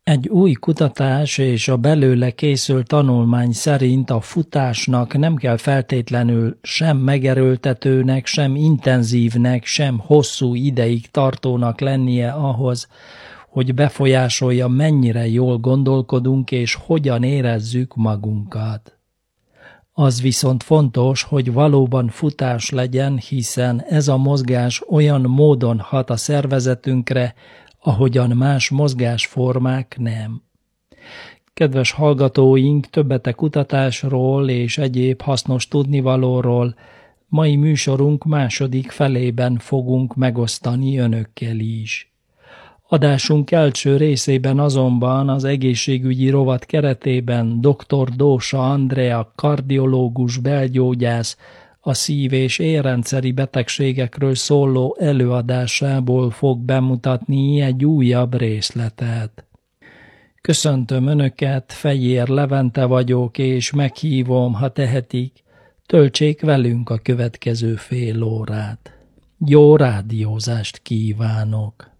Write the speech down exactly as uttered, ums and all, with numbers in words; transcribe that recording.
Egy új kutatás és a belőle készült tanulmány szerint a futásnak nem kell feltétlenül sem megerőltetőnek, sem intenzívnek, sem hosszú ideig tartónak lennie ahhoz, hogy befolyásolja, mennyire jól gondolkodunk és hogyan érezzük magunkat. Az viszont fontos, hogy valóban futás legyen, hiszen ez a mozgás olyan módon hat a szervezetünkre, ahogyan más mozgásformák nem. Kedves hallgatóink, többet a kutatásról és egyéb hasznos tudnivalóról mai műsorunk második felében fogunk megosztani önökkel is. Adásunk első részében azonban az egészségügyi rovat keretében dr. Dósa Andrea kardiológus belgyógyász a szív- és érrendszeri betegségekről szóló előadásából fog bemutatni egy újabb részletet. Köszöntöm Önöket, Fejér Levente vagyok, és meghívom, ha tehetik, töltsék velünk a következő fél órát. Jó rádiózást kívánok!